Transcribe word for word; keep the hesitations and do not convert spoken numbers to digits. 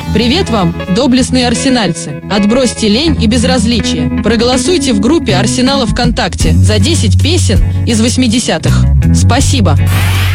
Привет вам, доблестные арсенальцы! Отбросьте лень и безразличие. Проголосуйте в группе Арсенала ВКонтакте за десять песен из восьмидесятых. Спасибо!